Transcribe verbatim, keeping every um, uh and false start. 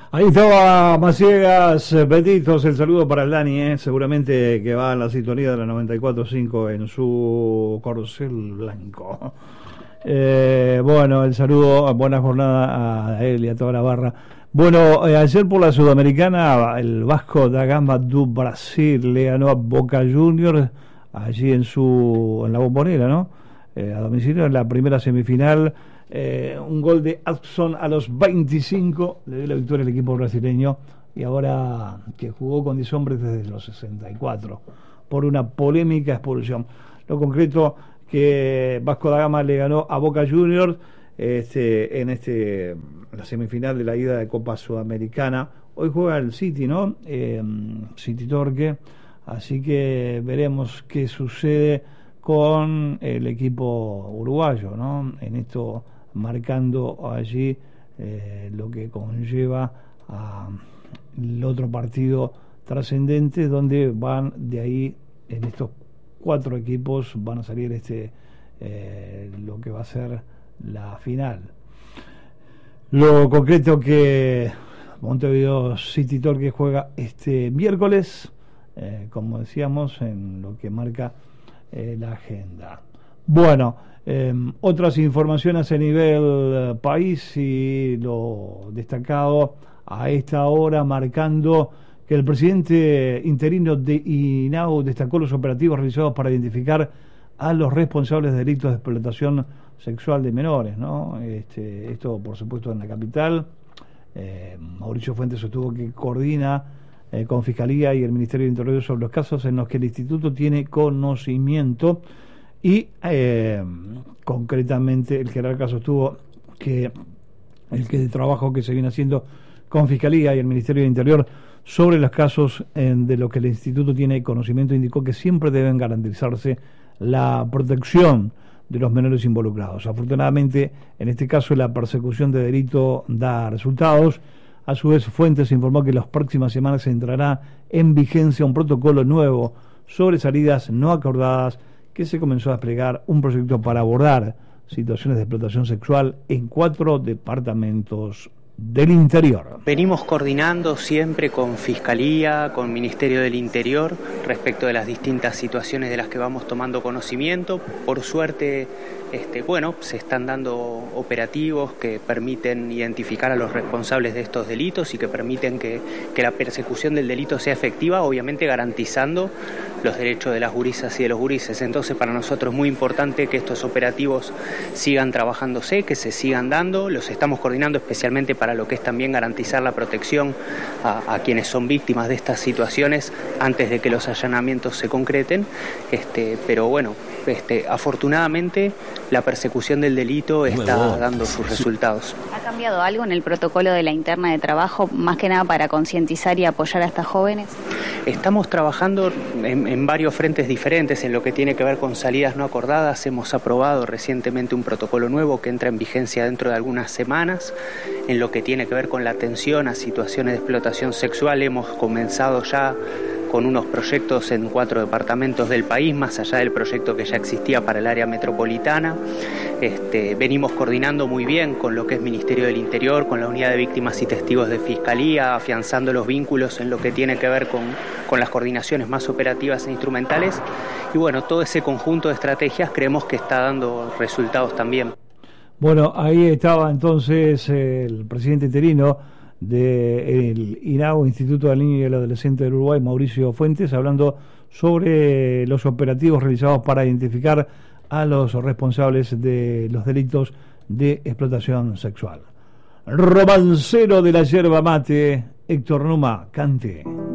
Ahí estaba Maciegas Petitos, el saludo para el Dani, ¿eh? Seguramente que va en la sintonía de la noventa y cuatro punto cinco en su corcel blanco. Eh, bueno, el saludo, buena jornada a él y a toda la barra. Bueno, eh, ayer por la Sudamericana, el Vasco da Gama do Brasil le ganó a Boca Juniors allí en su en la Bombonera, ¿no? Eh, a domicilio en la primera semifinal. Eh, un gol de Adson a los veinticinco le dio la victoria al equipo brasileño, y ahora que jugó con diez hombres desde los sesenta y cuatro por una polémica expulsión. Lo concreto que Vasco da Gama le ganó a Boca Juniors este, en este la semifinal de la ida de Copa Sudamericana. Hoy juega el City, ¿no? Eh, City Torque, así que veremos qué sucede con el equipo uruguayo, ¿no? En esto, marcando allí eh, lo que conlleva a el otro partido trascendente, donde van de ahí, en estos cuatro equipos van a salir este eh, lo que va a ser la final. Lo concreto que Montevideo City Torque juega este miércoles, eh, como decíamos, en lo que marca eh, la agenda. Bueno, eh, otras informaciones a nivel eh, país, y lo destacado a esta hora, marcando que el presidente interino de INAU destacó los operativos realizados para identificar a los responsables de delitos de explotación sexual de menores, ¿no? Este, esto, por supuesto, en la capital. Eh, Mauricio Fuentes sostuvo que coordina eh, con Fiscalía y el Ministerio de Interior sobre los casos en los que el Instituto tiene conocimiento, y eh, concretamente el jerarca sostuvo que el que de trabajo que se viene haciendo con Fiscalía y el Ministerio de Interior sobre los casos en, de los que el Instituto tiene conocimiento, indicó que siempre deben garantizarse la protección de los menores involucrados. Afortunadamente, en este caso, la persecución de delito da resultados. A su vez, Fuentes informó que en las próximas semanas se entrará en vigencia un protocolo nuevo sobre salidas no acordadas, que se comenzó a desplegar un proyecto para abordar situaciones de explotación sexual en cuatro departamentos del interior. Venimos coordinando siempre con Fiscalía, con Ministerio del Interior, respecto de las distintas situaciones de las que vamos tomando conocimiento. Por suerte, este, bueno, se están dando operativos que permiten identificar a los responsables de estos delitos y que permiten que, que la persecución del delito sea efectiva, obviamente garantizando los derechos de las gurisas y de los gurises. Entonces, para nosotros es muy importante que estos operativos sigan trabajándose, que se sigan dando. Los estamos coordinando especialmente para lo que es también garantizar la protección a, a quienes son víctimas de estas situaciones antes de que los allanamientos se concreten. Este, pero bueno, este, afortunadamente la persecución del delito está bueno, dando sus sí. resultados. ¿Ha cambiado algo en el protocolo de la interna de trabajo, más que nada para concientizar y apoyar a estas jóvenes? Estamos trabajando en, en varios frentes diferentes. En lo que tiene que ver con salidas no acordadas, hemos aprobado recientemente un protocolo nuevo que entra en vigencia dentro de algunas semanas. En lo que tiene que ver con la atención a situaciones de explotación sexual, hemos comenzado ya con unos proyectos en cuatro departamentos del país, más allá del proyecto que ya existía para el área metropolitana. Este, venimos coordinando muy bien con lo que es Ministerio del Interior, con la Unidad de Víctimas y Testigos de Fiscalía, afianzando los vínculos en lo que tiene que ver con, con las coordinaciones más operativas e instrumentales. Y bueno, todo ese conjunto de estrategias creemos que está dando resultados también. Bueno, ahí estaba entonces el presidente interino del INAU, Instituto del Niño y el Adolescente del Uruguay, Mauricio Fuentes, hablando sobre los operativos realizados para identificar a los responsables de los delitos de explotación sexual. Romancero de la yerba mate, Héctor Numa, cante.